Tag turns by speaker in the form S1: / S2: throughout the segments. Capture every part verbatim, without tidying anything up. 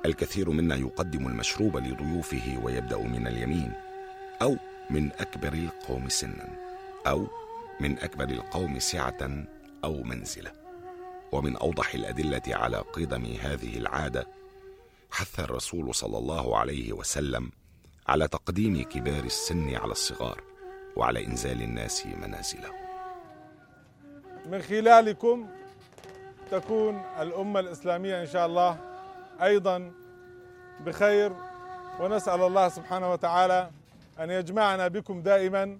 S1: الكثير منا يقدم المشروب لضيوفه ويبدأ من اليمين، أو من أكبر القوم سنا، أو من أكبر القوم سعة أو منزلة. ومن أوضح الأدلة على قدم هذه العادة حث الرسول صلى الله عليه وسلم على تقديم كبار السن على الصغار، وعلى إنزال الناس منازلهم.
S2: من خلالكم تكون الأمة الإسلامية إن شاء الله أيضا بخير، ونسأل الله سبحانه وتعالى أن يجمعنا بكم دائما،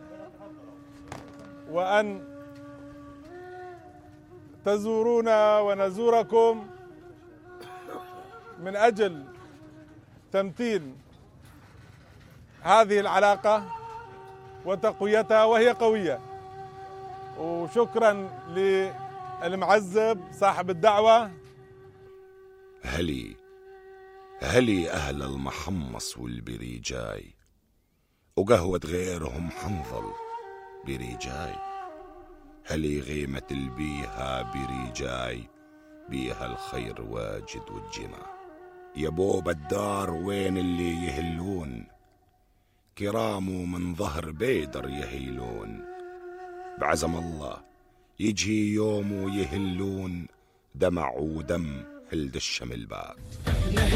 S2: وأن تزورونا ونزوركم من أجل تمثيل هذه العلاقة وتقويتها، وهي قوية. وشكرا للمعزب صاحب الدعوة.
S1: هلي هلي أهل المحمص والبريجاي، وقهوة غيرهم حنظل بريجاي. هلي غيمة البيها بريجاي، بيها الخير واجد والجمع. يا بوب الدار وين اللي يهلون، كرامه من ظهر بيدر يهيلون. بعزم الله يجي يوم ويهلون، دمع ودم هلد الشمل الباب.